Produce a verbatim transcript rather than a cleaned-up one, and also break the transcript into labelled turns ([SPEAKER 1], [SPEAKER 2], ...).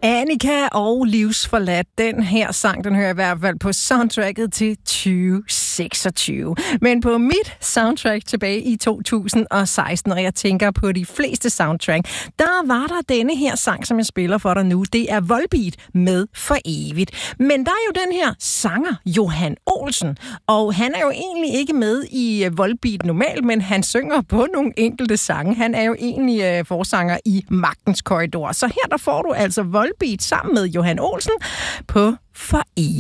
[SPEAKER 1] Annika og Livsforladt. Den her sang, den hører jeg i hvert fald på soundtracket til tyve seksogtyve. Men på mit soundtrack tilbage i to tusind og seksten, og jeg tænker på de fleste soundtrack, der var der denne her sang, som jeg spiller for dig nu. Det er Volbeat med For Evigt. Men der er jo den her sanger, Johan Olsen, og han er jo egentlig ikke med i Volbeat normalt, men han synger på nogle enkelte sange. Han er jo egentlig uh, forsanger i Magtens Korridor. Så her der får du altså Volbeat sammen med Johan Olsen på For Evigt.